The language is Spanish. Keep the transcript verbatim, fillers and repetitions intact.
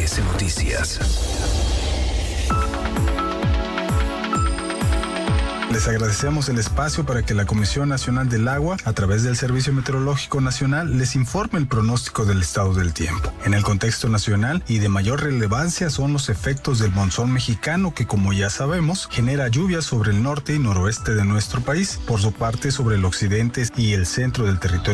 S Noticias. Les agradecemos el espacio para que la Comisión Nacional del Agua, a través del Servicio Meteorológico Nacional, les informe el pronóstico del estado del tiempo. En el contexto nacional y de mayor relevancia son los efectos del monzón mexicano que, como ya sabemos, genera lluvias sobre el norte y noroeste de nuestro país. Por su parte, sobre el occidente y el centro del territorio